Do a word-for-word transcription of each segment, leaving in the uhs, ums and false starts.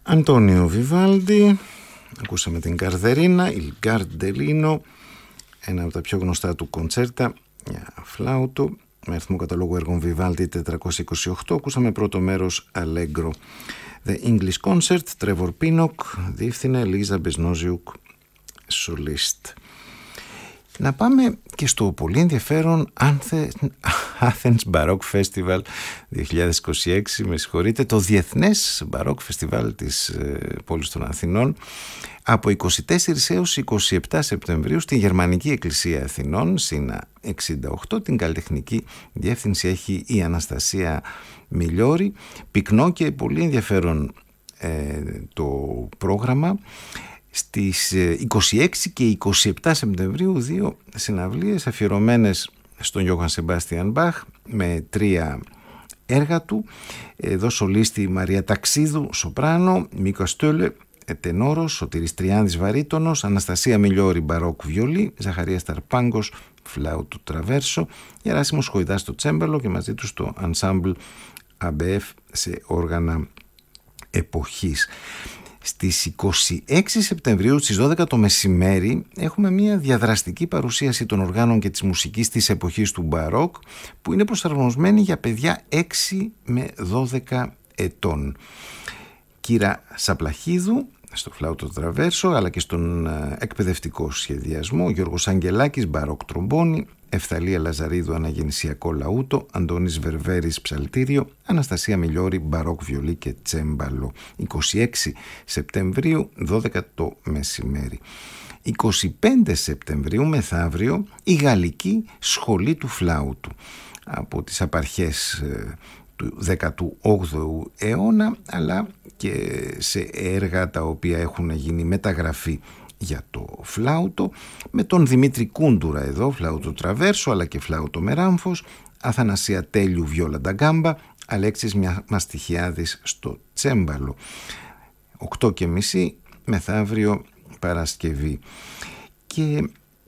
Αντώνιο Βιβάλντι, ακούσαμε την Καρδερίνα, Il Gardellino, ένα από τα πιο γνωστά του κοντσέρτα για φλάουτο, με αριθμό καταλόγου έργων Βιβάλντι τετρακόσια είκοσι οκτώ. Ακούσαμε πρώτο μέρος Allegro. The English Concert, Trevor Pinnock, διεύθυνε Λίζα Μπεσνόζιουκ, solist. Να πάμε και στο πολύ ενδιαφέρον Athens Baroque Festival δύο χιλιάδες είκοσι έξι, με συγχωρείτε, το Διεθνές Baroque Festival της ε, πόλης των Αθηνών, από εικοστή τέταρτη έως εικοστή εβδόμη Σεπτεμβρίου στη Γερμανική Εκκλησία Αθηνών, ΣΥΝΑ εξήντα οκτώ. Την καλλιτεχνική διεύθυνση έχει η Αναστασία Μιλιόρη. Πυκνό και πολύ ενδιαφέρον ε, το πρόγραμμα. Στις είκοσι έξι και είκοσι επτά Σεπτεμβρίου δύο συναυλίες αφιερωμένες στον Γιώχαν Σεμπάστιαν Μπαχ με τρία έργα του. Εδώ σολίστη Μαρία Ταξίδου σοπράνο, Μίκο Στόλε τενόρος, Σωτήρης Τριάνδης βαρύτονος, Αναστασία Μιλιόρη μπαρόκ βιολί, Ζαχαρίας Ταρπάγκος φλάουτο τραβέρσο, Γεράσιμος Χοϊδάς στο τσέμπαλο και μαζί τους το ensemble έι μπι εφ σε όργανα εποχής. Στις εικοστή έκτη Σεπτεμβρίου στις δώδεκα το μεσημέρι έχουμε μια διαδραστική παρουσίαση των οργάνων και της μουσικής της εποχής του Μπαρόκ, που είναι προσαρμοσμένη για παιδιά έξι με δώδεκα ετών. Κύρα Σαπλαχίδου στο φλάουτο τραβέρσο, αλλά και στον εκπαιδευτικό σχεδιασμό, Γιώργος Αγγελάκης μπαρόκ τρομπόνι, Ευθαλία Λαζαρίδου αναγεννησιακό λαούτο, Αντώνης Βερβέρης ψαλτήριο, Αναστασία Μιλιόρη μπαρόκ βιολί και τσέμπαλο. εικοστή έκτη Σεπτεμβρίου δώδεκα το μεσημέρι. εικοστή πέμπτη Σεπτεμβρίου μεθαύριο η Γαλλική Σχολή του Φλάουτου, από τις απαρχές του δέκατου όγδοου αιώνα, αλλά και σε έργα τα οποία έχουν γίνει μεταγραφή για το φλάουτο, με τον Δημήτρη Κούντουρα εδώ, φλάουτο τραβέρσο αλλά και φλάουτο μεράμφος, Αθανασία Τέλειου βιόλα νταγκάμπα, Αλέξης Μαστιχιάδης στο τσέμπαλο. οκτώ και μισή μεθαύριο Παρασκευή. Και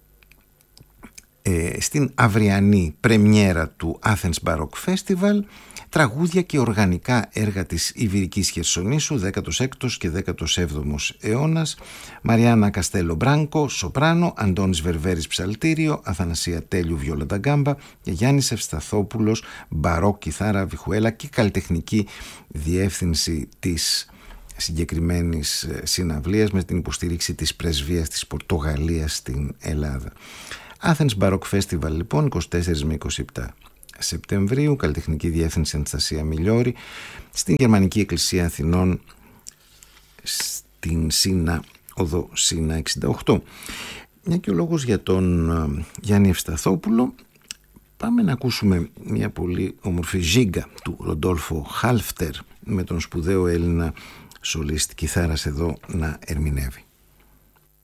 ε, στην αυριανή πρεμιέρα του Athens Baroque Festival, τραγούδια και οργανικά έργα της Ιβηρικής Χερσονήσου, δέκατος έκτος και δέκατος έβδομος αιώνας, Μαριάννα Καστέλο Μπράνκο σοπράνο, Αντώνης Βερβέρης ψαλτήριο, Αθανασία Τέλειου βιόλα νταγκάμπα και Γιάννης Ευσταθόπουλος μπαρόκ κιθάρα βιχουέλα, και καλλιτεχνική διεύθυνση της συγκεκριμένης συναυλίας με την υποστήριξη της Πρεσβείας της Πορτογαλίας στην Ελλάδα. Athens Baroque Festival λοιπόν, εικοστή τέταρτη με εικοστή εβδόμη Σεπτεμβρίου, καλλιτεχνική διεύθυνση Αναστασία Μιλιόρη, στην Γερμανική Εκκλησία Αθηνών, στην ΣΥΝΑ, οδό ΣΥΝΑ εξήντα οκτώ. Μια και ο λόγος για τον Γιάννη Ευσταθόπουλο, πάμε να ακούσουμε μια πολύ όμορφη ζίγκα του Ροντόλφο Χάλφτερ, με τον σπουδαίο Έλληνα σολίστ κιθάρας εδώ να ερμηνεύει.